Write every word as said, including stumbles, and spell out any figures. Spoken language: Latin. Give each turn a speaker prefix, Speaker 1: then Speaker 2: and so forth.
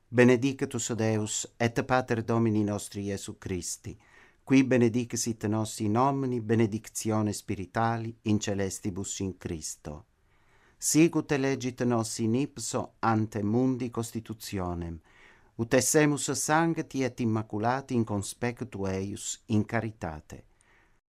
Speaker 1: Benedictus Deus et Pater Domini nostri Iesu Christi, qui benedicit nos in omni benedictione spirituali in celestibus in Christo. Sicut elegit nos in ipso ante mundi constitutionem, ut essemus sancti et immaculati in conspectu eius in caritate.